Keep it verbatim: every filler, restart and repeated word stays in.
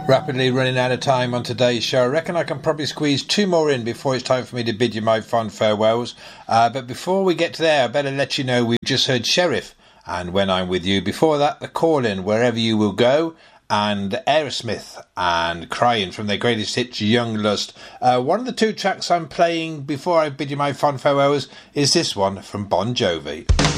Rapidly running out of time on today's show. I reckon I can probably squeeze two more in before it's time for me to bid you my fond farewells. Uh, but before we get to there, I better let you know we've just heard Sheriff and When I'm With You. Before that, The Call-In, Wherever You Will Go, and Aerosmith and Crying from their greatest hits, Young Lust. Uh, one of the two tracks I'm playing before I bid you my fond farewells is this one from Bon Jovi.